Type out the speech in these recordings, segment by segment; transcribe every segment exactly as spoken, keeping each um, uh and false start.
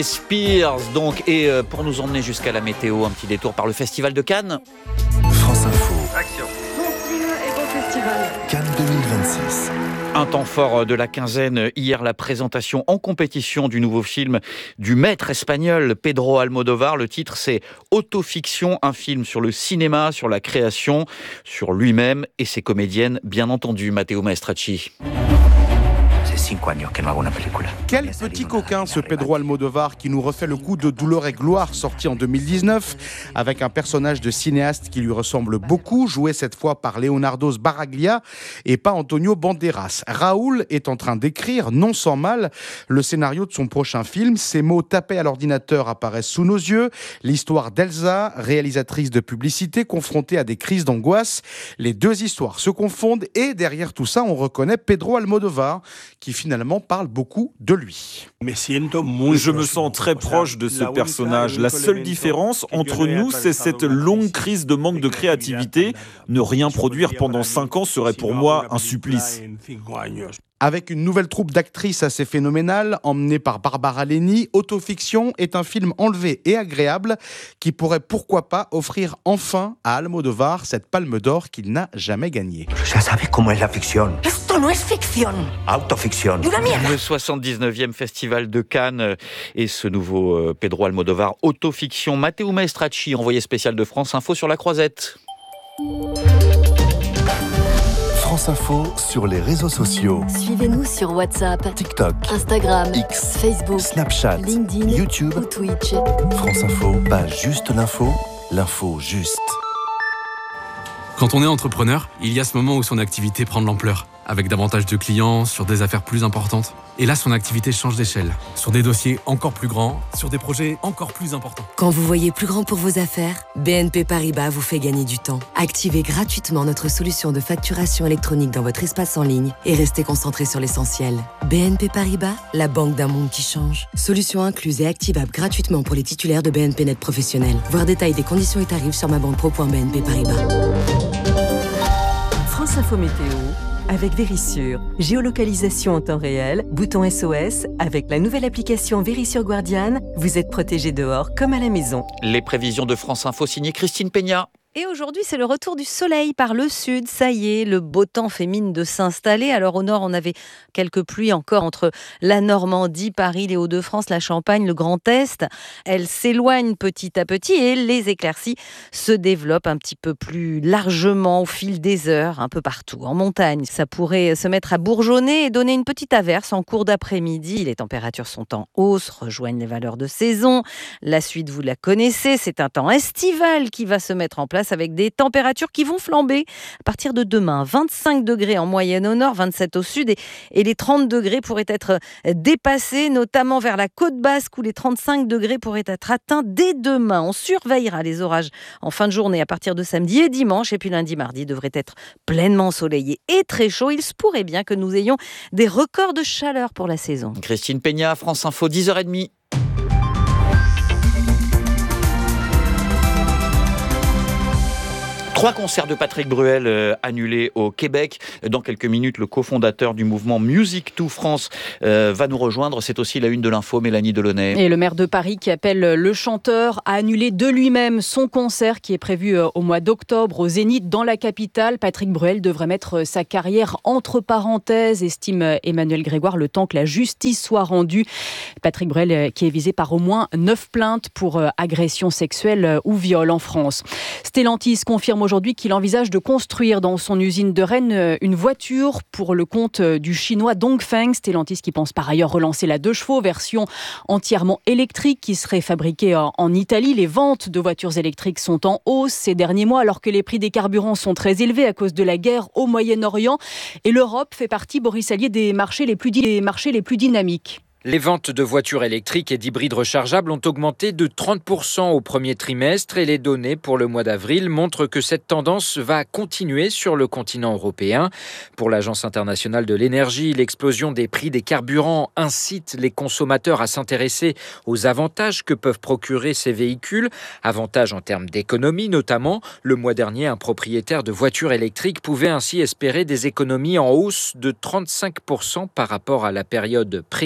Spears donc, et euh, pour nous emmener jusqu'à la météo, un petit détour par le Festival de Cannes. France Info. Action. Bon film et bon festival. Cannes deux mille vingt-six. Un temps fort de la quinzaine, hier la présentation en compétition du nouveau film du maître espagnol Pedro Almodóvar. Le titre c'est Autofiction, un film sur le cinéma, sur la création, sur lui-même et ses comédiennes, bien entendu. Matteo Maestracci. Quel petit coquin ce Pedro Almodóvar qui nous refait le coup de Douleur et gloire sorti en deux mille dix-neuf avec un personnage de cinéaste qui lui ressemble beaucoup, joué cette fois par Leonardo Sbaraglia et pas Antonio Banderas. Raoul est en train d'écrire, non sans mal, le scénario de son prochain film. Ses mots tapés à l'ordinateur apparaissent sous nos yeux. L'histoire d'Elsa, réalisatrice de publicité, confrontée à des crises d'angoisse. Les deux histoires se confondent et derrière tout ça, on reconnaît Pedro Almodóvar qui finalement parle beaucoup de lui. Je me sens très proche de ce personnage. La seule différence entre nous, c'est cette longue crise de manque de créativité. Ne rien produire pendant cinq ans serait pour moi un supplice. Avec une nouvelle troupe d'actrices assez phénoménale, emmenée par Barbara Leni, Autofiction est un film enlevé et agréable qui pourrait pourquoi pas offrir enfin à Almodóvar cette palme d'or qu'il n'a jamais gagnée. Ya sabes cómo es la ficción. Esto no es ficción. Autoficción. Le soixante-dix-neuvième Festival de Cannes et ce nouveau euh, Pedro Almodóvar, Autofiction. Matteo Maestracci, envoyé spécial de France Info sur la Croisette. France Info sur les réseaux sociaux. Suivez-nous sur WhatsApp, TikTok, Instagram, X, Facebook, Snapchat, LinkedIn, YouTube ou Twitch. France Info, pas juste l'info, l'info juste. Quand on est entrepreneur, il y a ce moment où son activité prend de l'ampleur, avec davantage de clients, sur des affaires plus importantes. Et là, son activité change d'échelle, sur des dossiers encore plus grands, sur des projets encore plus importants. Quand vous voyez plus grand pour vos affaires, B N P Paribas vous fait gagner du temps. Activez gratuitement notre solution de facturation électronique dans votre espace en ligne et restez concentré sur l'essentiel. B N P Paribas, la banque d'un monde qui change. Solution incluse et activable gratuitement pour les titulaires de B N P Net professionnels. Voir détail des conditions et tarifs sur ma banque pro point b n p paribas. France Info Météo avec Vérissure. Géolocalisation en temps réel, bouton S O S. Avec la nouvelle application Vérissure Guardian, vous êtes protégé dehors comme à la maison. Les prévisions de France Info signées Christine Peña. Et aujourd'hui, c'est le retour du soleil par le sud. Ça y est, le beau temps fait mine de s'installer. Alors au nord, on avait quelques pluies encore entre la Normandie, Paris, les Hauts-de-France, la Champagne, le Grand Est. Elles s'éloignent petit à petit et les éclaircies se développent un petit peu plus largement au fil des heures, un peu partout. En montagne, ça pourrait se mettre à bourgeonner et donner une petite averse en cours d'après-midi. Les températures sont en hausse, rejoignent les valeurs de saison. La suite, vous la connaissez, c'est un temps estival qui va se mettre en place avec des températures qui vont flamber à partir de demain. vingt-cinq degrés en moyenne au nord, vingt-sept au sud et, et les trente degrés pourraient être dépassés, notamment vers la côte basque où les trente-cinq degrés pourraient être atteints dès demain. On surveillera les orages en fin de journée à partir de samedi et dimanche et puis lundi, mardi devrait être pleinement ensoleillé et très chaud. Il se pourrait bien que nous ayons des records de chaleur pour la saison. Christine Peña, France Info, dix heures trente. Trois concerts de Patrick Bruel euh, annulés au Québec. Dans quelques minutes, le cofondateur du mouvement Music to France euh, va nous rejoindre. C'est aussi la une de l'info, Mélanie Delaunay. Et le maire de Paris qui appelle le chanteur à annuler de lui-même son concert qui est prévu au mois d'octobre au Zénith dans la capitale. Patrick Bruel devrait mettre sa carrière entre parenthèses, estime Emmanuel Grégoire, le temps que la justice soit rendue. Patrick Bruel qui est visé par au moins neuf plaintes pour agression sexuelle ou viol en France. Stellantis confirme aujourd'hui qu'il envisage de construire dans son usine de Rennes une voiture pour le compte du chinois Dongfeng. Stellantis qui pense par ailleurs relancer la deux chevaux, version entièrement électrique qui serait fabriquée en Italie. Les ventes de voitures électriques sont en hausse ces derniers mois alors que les prix des carburants sont très élevés à cause de la guerre au Moyen-Orient. Et l'Europe fait partie, Boris Allier, des marchés les plus, des marchés les plus dynamiques. Les ventes de voitures électriques et d'hybrides rechargeables ont augmenté de trente pour cent au premier trimestre et les données pour le mois d'avril montrent que cette tendance va continuer sur le continent européen. Pour l'Agence internationale de l'énergie, l'explosion des prix des carburants incite les consommateurs à s'intéresser aux avantages que peuvent procurer ces véhicules. Avantages en termes d'économie notamment. Le mois dernier, un propriétaire de voitures électriques pouvait ainsi espérer des économies en hausse de trente-cinq pour cent par rapport à la période pré-crise.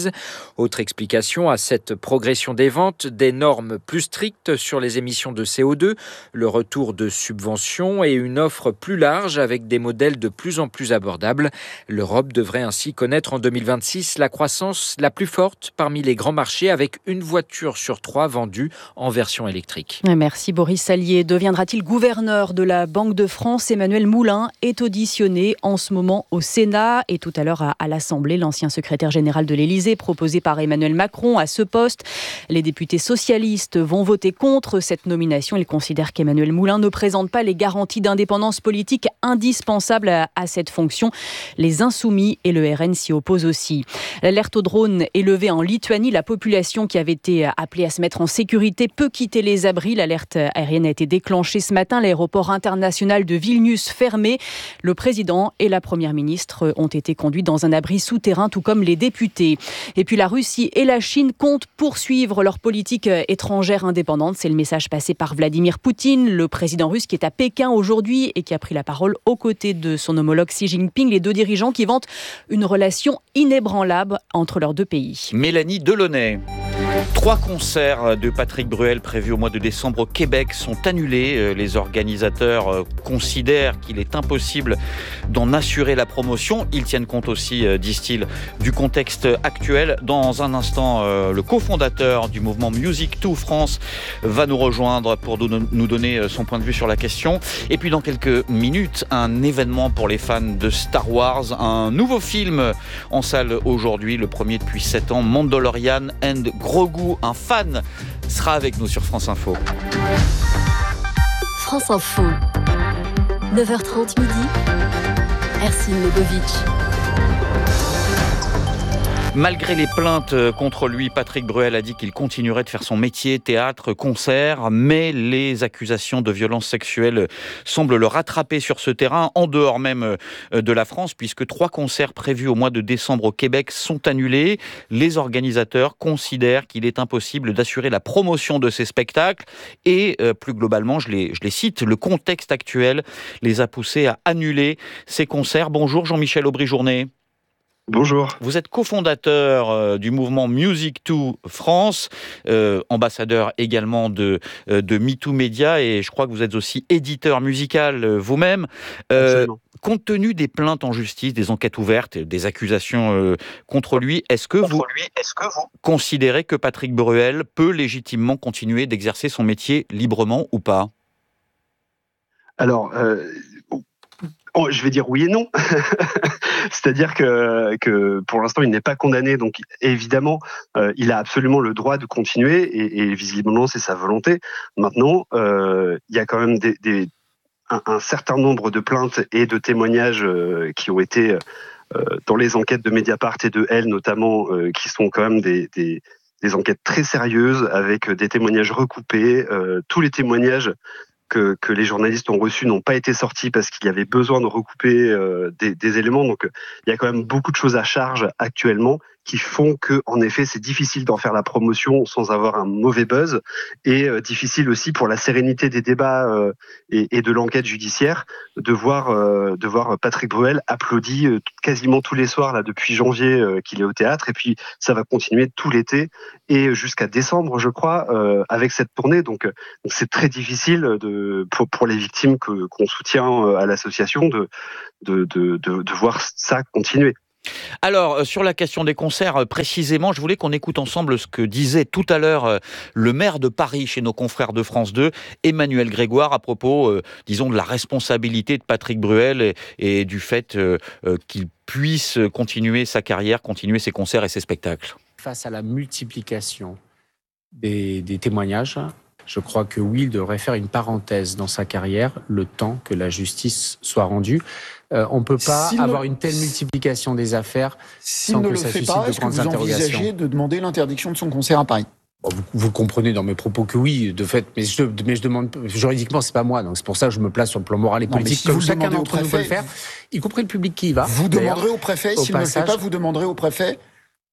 entreprises. Autre explication à cette progression des ventes, des normes plus strictes sur les émissions de C O deux, le retour de subventions et une offre plus large avec des modèles de plus en plus abordables. L'Europe devrait ainsi connaître en deux mille vingt-six la croissance la plus forte parmi les grands marchés avec une voiture sur trois vendue en version électrique. Merci Boris Sallier. Deviendra-t-il gouverneur de la Banque de France ? Emmanuel Moulin est auditionné en ce moment au Sénat et tout à l'heure à, à l'Assemblée. L'ancien secrétaire général de l'Élysée, proposé par Emmanuel Macron à ce poste. Les députés socialistes vont voter contre cette nomination. Ils considèrent qu'Emmanuel Moulin ne présente pas les garanties d'indépendance politique indispensables à, à cette fonction. Les Insoumis et le R N s'y opposent aussi. L'alerte au drone est levée en Lituanie. La population qui avait été appelée à se mettre en sécurité peut quitter les abris. L'alerte aérienne a été déclenchée ce matin. L'aéroport international de Vilnius fermé. Le président et la première ministre ont été conduits dans un abri souterrain, tout comme les députés. Et puis la Russie et la Chine comptent poursuivre leur politique étrangère indépendante. C'est le message passé par Vladimir Poutine, le président russe qui est à Pékin aujourd'hui et qui a pris la parole aux côtés de son homologue Xi Jinping. Les deux dirigeants qui vantent une relation inébranlable entre leurs deux pays. Mélanie Delaunay. Trois concerts de Patrick Bruel prévus au mois de décembre au Québec sont annulés. Les organisateurs considèrent qu'il est impossible d'en assurer la promotion. Ils tiennent compte aussi, disent-ils, du contexte actuel. Dans un instant, le cofondateur du mouvement Music deux France va nous rejoindre pour nous donner son point de vue sur la question. Et puis dans quelques minutes, un événement pour les fans de Star Wars. Un nouveau film en salle aujourd'hui, le premier depuis sept ans, Mandalorian and Grogu. Un fan sera avec nous sur France Info. France Info, neuf heures trente midi, Ercine Lebovic. Malgré les plaintes contre lui, Patrick Bruel a dit qu'il continuerait de faire son métier, théâtre, concert, mais les accusations de violences sexuelles semblent le rattraper sur ce terrain, en dehors même de la France, puisque trois concerts prévus au mois de décembre au Québec sont annulés. Les organisateurs considèrent qu'il est impossible d'assurer la promotion de ces spectacles et, euh, plus globalement, je les, je les cite, le contexte actuel les a poussés à annuler ces concerts. Bonjour Jean-Michel Aubry-Journet. Bonjour. Vous êtes cofondateur euh, du mouvement Music deux France, euh, ambassadeur également de, euh, de MeToo Média et je crois que vous êtes aussi éditeur musical euh, vous-même. Euh, compte tenu des plaintes en justice, des enquêtes ouvertes, des accusations euh, contre lui, est-ce que, vous lui, est-ce que vous considérez que Patrick Bruel peut légitimement continuer d'exercer son métier librement ou pas ? Alors... Euh... Oh, je vais dire oui et non. C'est-à-dire que, que pour l'instant, il n'est pas condamné. Donc, évidemment, euh, il a absolument le droit de continuer et, et visiblement, c'est sa volonté. Maintenant, euh, il y a quand même des, des, un, un certain nombre de plaintes et de témoignages euh, qui ont été euh, dans les enquêtes de Mediapart et de Elle, notamment, euh, qui sont quand même des, des, des enquêtes très sérieuses avec des témoignages recoupés. Euh, tous les témoignages Que, que les journalistes ont reçus n'ont pas été sortis parce qu'il y avait besoin de recouper euh, des, des éléments. Donc, euh, il y a quand même beaucoup de choses à charge actuellement qui font que, en effet, c'est difficile d'en faire la promotion sans avoir un mauvais buzz et euh, difficile aussi pour la sérénité des débats euh, et, et de l'enquête judiciaire de voir, euh, de voir Patrick Bruel applaudi euh, quasiment tous les soirs là depuis janvier euh, qu'il est au théâtre et puis ça va continuer tout l'été et jusqu'à décembre, je crois, euh, avec cette tournée. Donc, euh, donc c'est très difficile de, pour, pour les victimes que, qu'on soutient euh, à l'association de, de, de, de, de voir ça continuer. Alors, sur la question des concerts, précisément, je voulais qu'on écoute ensemble ce que disait tout à l'heure le maire de Paris chez nos confrères de France deux, Emmanuel Grégoire, à propos, euh, disons, de la responsabilité de Patrick Bruel et, et du fait euh, qu'il puisse continuer sa carrière, continuer ses concerts et ses spectacles. Face à la multiplication des, des témoignages, je crois que oui, il devrait faire une parenthèse dans sa carrière, le temps que la justice soit rendue. Euh, on ne peut pas s'il avoir ne... une telle multiplication des affaires s'il sans ne que le ça fait suscite pas, de est-ce que grandes vous interrogations. envisagez de demander l'interdiction de son concert à Paris ? Bon, vous, vous comprenez dans mes propos que oui, de fait, mais je, mais je demande, juridiquement, c'est pas moi, donc c'est pour ça que je me place sur le plan moral et non, politique, si comme vous chacun demandez au d'entre nous peut le préfet, faire, y compris le public qui y va. Vous demanderez au préfet, au s'il passage, ne le fait pas, vous demanderez au préfet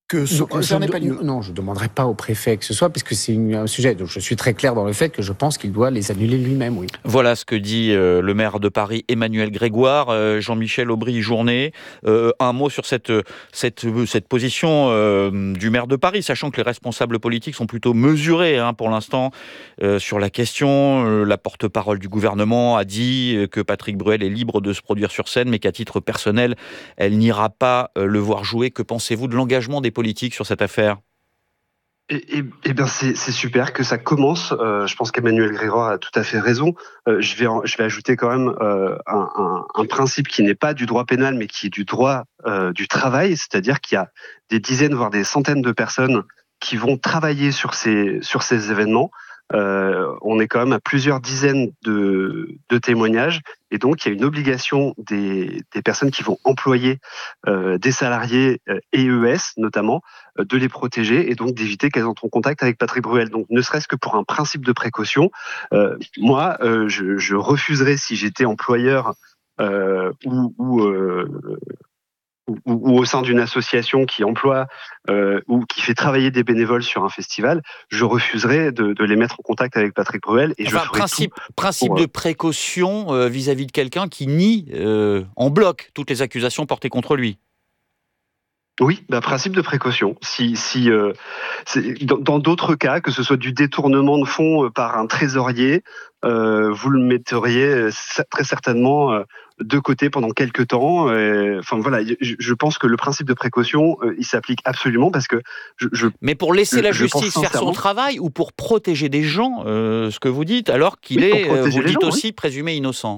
que ce non, concert n'est je, pas lieu. Non, je ne demanderai pas au préfet que ce soit, parce que c'est une, un sujet. Donc je suis très clair dans le fait que je pense qu'il doit les annuler lui-même, oui. Voilà ce que dit euh, le maire de Paris, Emmanuel Grégoire. Euh, Jean-Michel Aubry-Journet, euh, un mot sur cette, cette, cette position euh, du maire de Paris, sachant que les responsables politiques sont plutôt mesurés hein, pour l'instant euh, sur la question. Euh, la porte-parole du gouvernement a dit que Patrick Bruel est libre de se produire sur scène, mais qu'à titre personnel, elle n'ira pas euh, le voir jouer. Que pensez-vous de l'engagement des politiques sur cette affaire ? Eh, eh, eh bien, c'est, c'est super que ça commence. Euh, je pense qu'Emmanuel Grégoire a tout à fait raison. Euh, je vais, en, je vais ajouter quand même euh, un, un, un principe qui n'est pas du droit pénal, mais qui est du droit euh, du travail, c'est-à-dire qu'il y a des dizaines, voire des centaines de personnes qui vont travailler sur ces sur ces événements. Euh, on est quand même à plusieurs dizaines de, de témoignages, et donc il y a une obligation des, des personnes qui vont employer euh, des salariés euh, E E S notamment, euh, de les protéger et donc d'éviter qu'elles entrent en contact avec Patrick Bruel. Donc ne serait-ce que pour un principe de précaution, euh, moi euh, je, je refuserais, si j'étais employeur euh, ou, ou euh, Ou, ou au sein d'une association qui emploie euh, ou qui fait travailler des bénévoles sur un festival, je refuserais de, de les mettre en contact avec Patrick Bruel et enfin, je ferai principe, tout principe pour, de précaution euh, vis-à-vis de quelqu'un qui nie euh, en bloc toutes les accusations portées contre lui. Oui, bah, principe de précaution. Si, si, euh, c'est, dans, dans d'autres cas, que ce soit du détournement de fonds par un trésorier, euh, vous le metteriez très certainement euh, de côté pendant quelques temps. Et, enfin voilà, je, je pense que le principe de précaution, euh, il s'applique absolument parce que je. je Mais pour laisser je, la je justice faire son travail ou pour protéger des gens, euh, ce que vous dites, alors qu'il oui, est, vous le dites gens, aussi, oui. présumé innocent.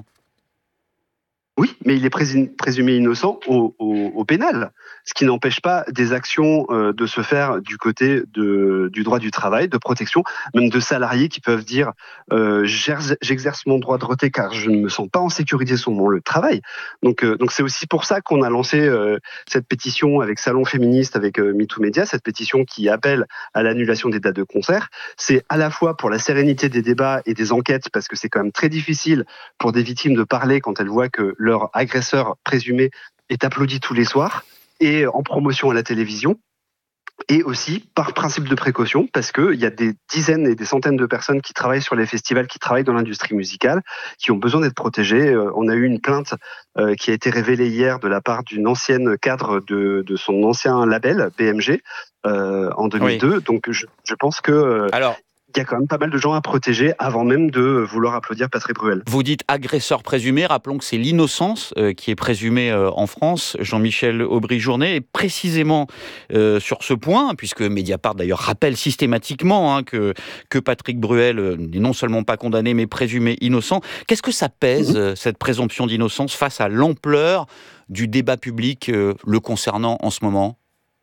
Oui, mais il est présumé innocent au, au, au pénal, ce qui n'empêche pas des actions euh, de se faire du côté de, du droit du travail, de protection, même de salariés qui peuvent dire euh, j'exerce mon droit de retrait car je ne me sens pas en sécurité sur mon lieu de travail. Donc, euh, donc c'est aussi pour ça qu'on a lancé euh, cette pétition avec Salon Féministe, avec euh, MeToo Média, cette pétition qui appelle à l'annulation des dates de concert. C'est à la fois pour la sérénité des débats et des enquêtes, parce que c'est quand même très difficile pour des victimes de parler quand elles voient que leur agresseur présumé est applaudi tous les soirs et en promotion à la télévision, et aussi par principe de précaution, parce qu'il y a des dizaines et des centaines de personnes qui travaillent sur les festivals, qui travaillent dans l'industrie musicale, qui ont besoin d'être protégées. On a eu une plainte euh, qui a été révélée hier de la part d'une ancienne cadre de, de son ancien label, B M G, euh, en deux mille deux. Oui. Donc je, je pense que... Euh, Alors, il y a quand même pas mal de gens à protéger avant même de vouloir applaudir Patrick Bruel. Vous dites agresseur présumé, rappelons que c'est l'innocence euh, qui est présumée euh, en France, Jean-Michel Aubry-Journet, et précisément euh, sur ce point, puisque Mediapart d'ailleurs rappelle systématiquement hein, que, que Patrick Bruel euh, n'est non seulement pas condamné, mais présumé innocent. Qu'est-ce que ça pèse, mmh. euh, cette présomption d'innocence, face à l'ampleur du débat public euh, le concernant en ce moment ?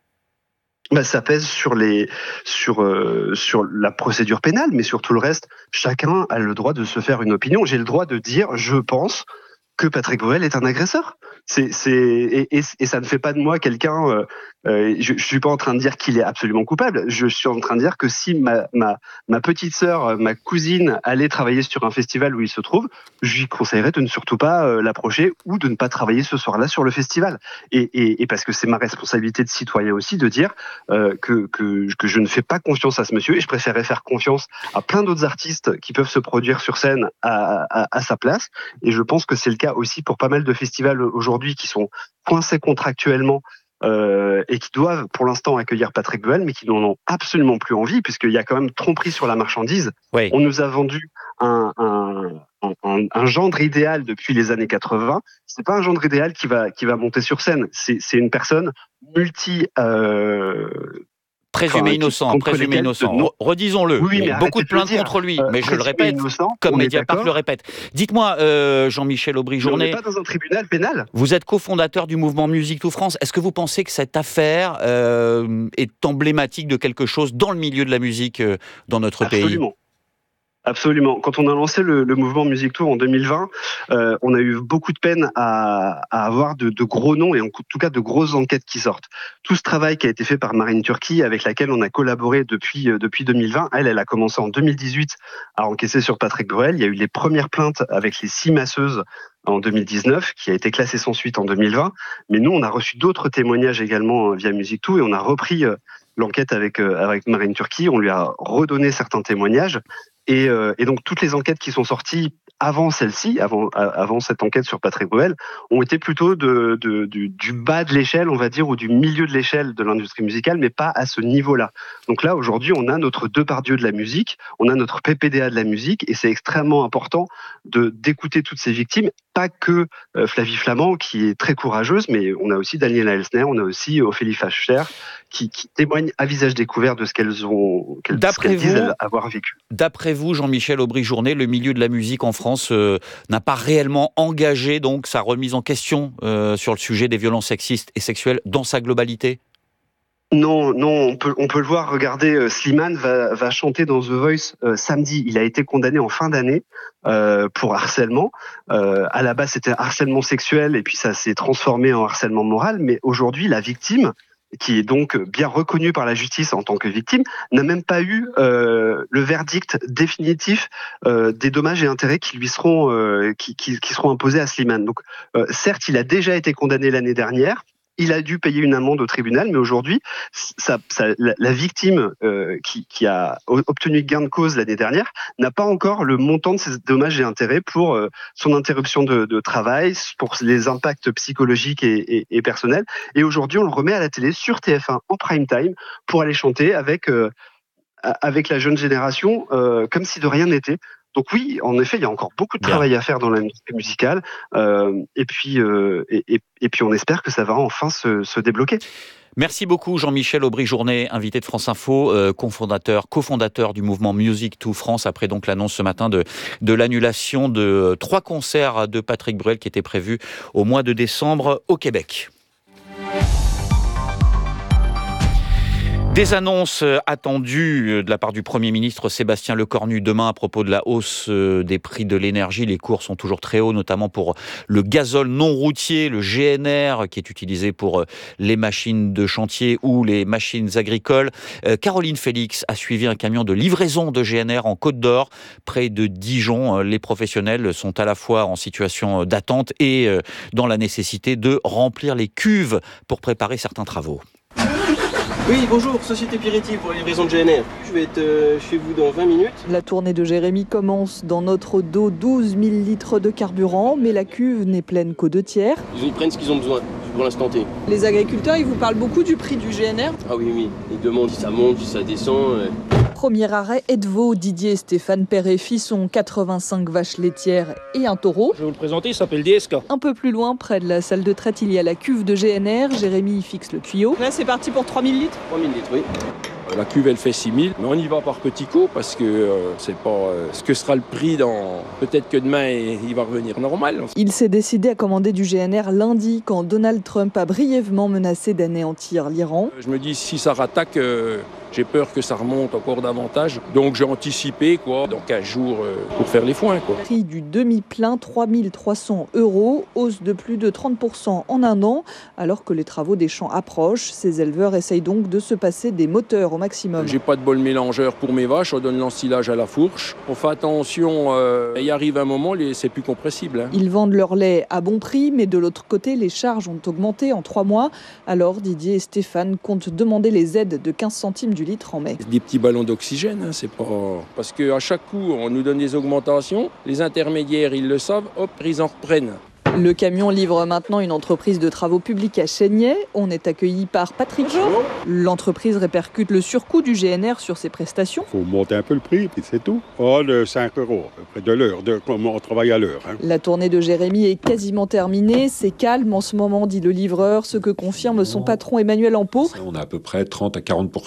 Bah, ça pèse sur les sur euh, sur la procédure pénale, mais sur tout le reste, chacun a le droit de se faire une opinion. J'ai le droit de dire, je pense que Patrick Bruel est un agresseur. C'est c'est et, et, et ça ne fait pas de moi quelqu'un. Euh, euh, je, je suis pas en train de dire qu'il est absolument coupable. Je suis en train de dire que si ma ma ma petite sœur, ma cousine allait travailler sur un festival où il se trouve, je lui conseillerais de ne surtout pas euh, l'approcher ou de ne pas travailler ce soir-là sur le festival. Et, et, et parce que c'est ma responsabilité de citoyen aussi de dire euh, que que que je ne fais pas confiance à ce monsieur et je préférerais faire confiance à plein d'autres artistes qui peuvent se produire sur scène à à, à sa place. Et je pense que c'est le cas aussi pour pas mal de festivals aujourd'hui qui sont coincés contractuellement euh, et qui doivent pour l'instant accueillir Patrick Bruel, mais qui n'en ont absolument plus envie, puisqu'il y a quand même tromperie sur la marchandise. Oui. On nous a vendu un, un, un, un gendre idéal depuis les années quatre-vingts. C'est pas un gendre idéal qui va, qui va monter sur scène. C'est, c'est une personne multi... Euh, Présumé enfin, innocent, présumé innocent. De... Redisons-le. Oui, mais beaucoup de plaintes contre lui, euh, mais je le répète, innocent, comme Mediapart le répète. Dites-moi, euh, Jean-Michel Aubry-Journet, on n'est pas dans un tribunal pénal. Vous êtes cofondateur du mouvement Musique to France. Est-ce que vous pensez que cette affaire euh, est emblématique de quelque chose dans le milieu de la musique euh, dans notre Absolument. pays ? Absolument. Absolument. Quand on a lancé le, le mouvement Musique Tour en deux mille vingt, euh, on a eu beaucoup de peine à, à avoir de, de gros noms et en tout cas de grosses enquêtes qui sortent. Tout ce travail qui a été fait par Marine Turki, avec laquelle on a collaboré depuis euh, depuis deux mille vingt, elle, elle a commencé en deux mille dix-huit à encaisser sur Patrick Bruel. Il y a eu les premières plaintes avec les six masseuses en deux mille dix-neuf, qui a été classé sans suite en deux mille vingt. Mais nous, on a reçu d'autres témoignages également via Musique deux et on a repris l'enquête avec, avec Marine Turki. On lui a redonné certains témoignages. Et, euh, et donc, toutes les enquêtes qui sont sorties avant celle-ci, avant, avant cette enquête sur Patrick Bruel, ont été plutôt de, de, du, du bas de l'échelle, on va dire, ou du milieu de l'échelle de l'industrie musicale, mais pas à ce niveau-là. Donc là, aujourd'hui, on a notre Depardieu de la musique, on a notre P P D A de la musique, et c'est extrêmement important de, d'écouter toutes ces victimes, pas que euh, Flavie Flament, qui est très courageuse, mais on a aussi Daniela Elsner, on a aussi Ophélie Facher, qui, qui témoignent à visage découvert de ce qu'elles ont, qu'elles, ce qu'elles disent avoir vécu. D'après vous, Jean-Michel Aubry-Journet, le milieu de la musique en France euh, n'a pas réellement engagé donc sa remise en question euh, sur le sujet des violences sexistes et sexuelles dans sa globalité ? Non, non, on peut, on peut le voir. Regardez, euh, Slimane va, va chanter dans The Voice euh, samedi. Il a été condamné en fin d'année euh, pour harcèlement. Euh, à la base, c'était harcèlement sexuel et puis ça s'est transformé en harcèlement moral. Mais aujourd'hui, la victime, qui est donc bien reconnue par la justice en tant que victime, n'a même pas eu euh, le verdict définitif euh, des dommages et intérêts qui lui seront, euh, qui, qui, qui seront imposés à Slimane. Donc, euh, certes, il a déjà été condamné l'année dernière. Il a dû payer une amende au tribunal, mais aujourd'hui, ça, ça, la, la victime euh, qui, qui a obtenu gain de cause l'année dernière n'a pas encore le montant de ses dommages et intérêts pour euh, son interruption de, de travail, pour les impacts psychologiques et, et, et personnels. Et aujourd'hui, on le remet à la télé sur T F un en prime time pour aller chanter avec, euh, avec la jeune génération euh, comme si de rien n'était. Donc oui, en effet, il y a encore beaucoup de travail à faire dans l'industrie musicale, euh, et puis euh, et, et, et puis on espère que ça va enfin se, se débloquer. Merci beaucoup Jean-Michel Aubry-Journet, invité de France Info, euh, cofondateur, cofondateur du mouvement Musique deux France, après donc l'annonce ce matin de, de l'annulation de trois concerts de Patrick Bruel qui étaient prévus au mois de décembre au Québec. Des annonces attendues de la part du Premier ministre Sébastien Lecornu demain à propos de la hausse des prix de l'énergie. Les cours sont toujours très hauts, notamment pour le gazole non routier, le G N R, qui est utilisé pour les machines de chantier ou les machines agricoles. Caroline Félix a suivi un camion de livraison de G N R en Côte d'Or, près de Dijon. Les professionnels sont à la fois en situation d'attente et dans la nécessité de remplir les cuves pour préparer certains travaux. Oui, bonjour, Société Piriti pour la livraison de G N R. Je vais être euh, chez vous dans vingt minutes. La tournée de Jérémy commence. Dans notre dos, douze mille litres de carburant, mais la cuve n'est pleine qu'aux deux tiers. Ils prennent ce qu'ils ont besoin pour l'instant T. Les agriculteurs, ils vous parlent beaucoup du prix du G N R ? Ah oui, oui. Ils demandent si ça monte, si ça descend. Euh... Premier arrêt, Edvaux, Didier et Stéphane, père et fils, ont quatre-vingt-cinq vaches laitières et un taureau. Je vais vous le présenter, il s'appelle D S K. Un peu plus loin, près de la salle de traite, il y a la cuve de G N R. Jérémy fixe le tuyau. Là, c'est parti pour trois mille litres. trois mille litres, oui. La cuve, elle fait six mille, mais on y va par petits coups parce que euh, c'est pas euh, ce que sera le prix dans... Peut-être que demain, il va revenir normal. Il s'est décidé à commander du G N R lundi quand Donald Trump a brièvement menacé d'anéantir l'Iran. Je me dis, si ça rattaque, euh, j'ai peur que ça remonte encore davantage. Donc j'ai anticipé, quoi, dans quinze jours euh, pour faire les foins, quoi. Prix du demi-plein, trois mille trois cents euros, hausse de plus de trente pour cent en un an. Alors que les travaux des champs approchent, ces éleveurs essayent donc de se passer des moteurs au maximum. J'ai pas de bol mélangeur pour mes vaches, on donne l'ensilage à la fourche. On fait attention, euh, il arrive un moment, les, c'est plus compressible. Hein. Ils vendent leur lait à bon prix, mais de l'autre côté, les charges ont augmenté en trois mois. Alors Didier et Stéphane comptent demander les aides de quinze centimes du litre en mai. Des petits ballons d'oxygène, hein, c'est pas... Parce qu'à chaque coup, on nous donne des augmentations, les intermédiaires, ils le savent, hop, ils en reprennent. Le camion livre maintenant une entreprise de travaux publics à Chénier. On est accueilli par Patrick. Bonjour. L'entreprise répercute le surcoût du G N R sur ses prestations. Il faut monter un peu le prix, puis c'est tout. Oh, de cinq euros, à peu près de l'heure, de comment on travaille à l'heure. Hein. La tournée de Jérémy est quasiment terminée. C'est calme en ce moment, dit le livreur, ce que confirme son patron Emmanuel Ampeau. On a à peu près trente à quarante pour cent